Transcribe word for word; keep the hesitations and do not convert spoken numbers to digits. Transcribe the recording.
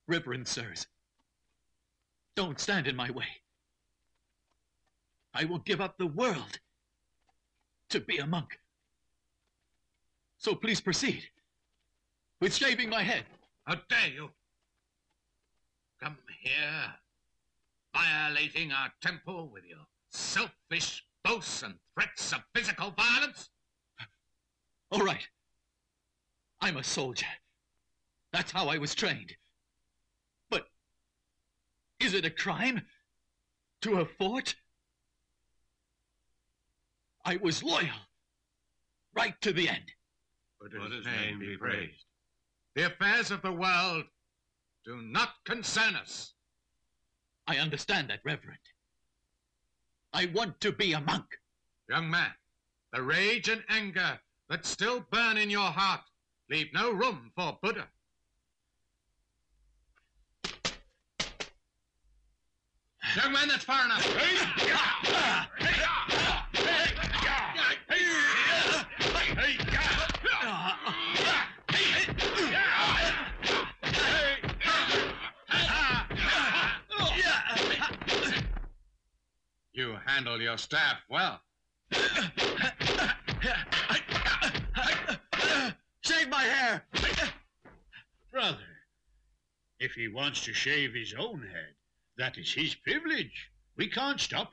Reverend sirs, don't stand in my way. I will give up the world to be a monk. So please proceed with shaving my head. How dare you? Come here, violating our temple with your selfish boasts and threats of physical violence? All right. I'm a soldier. That's how I was trained. But is it a crime to have fought? I was loyal, right to the end. But his name be praised. The affairs of the world do not concern us. I understand that, Reverend. I want to be a monk. Young man, the rage and anger that still burn in your heart leave no room for Buddha. Young man, that's far enough. You handle your staff well. Shave my hair! Brother, if he wants to shave his own head, that is his privilege. We can't stop